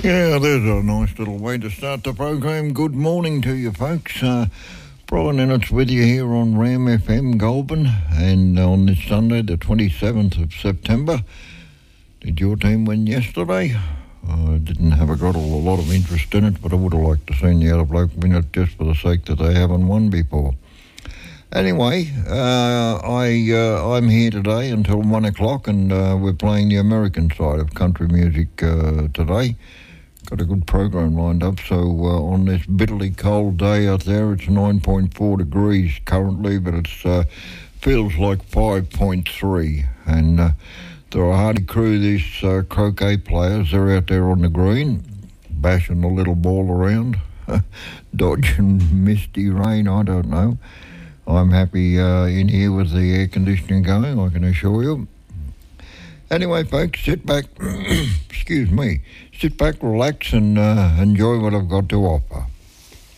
Yeah, there's a nice little way to start the program. Good morning to you folks. Brian Ennis with you here on Ram FM Goulburn, and on this Sunday the 27th of September. Did your team win yesterday? I didn't have got a lot of interest in it, but I would have liked to seen the other bloke win it just for the sake that they haven't won before. Anyway, I'm here today until 1 o'clock, and we're playing the American side of country music today. Got a good program lined up, so on this bitterly cold day out there, it's 9.4 degrees currently, but it feels like 5.3. And they're a hardy crew, these croquet players. They're out there on the green, bashing the little ball around, dodging misty rain, I don't know. I'm happy in here with the air conditioning going, I can assure you. Anyway, folks, sit back, excuse me, sit back, relax, and enjoy what I've got to offer.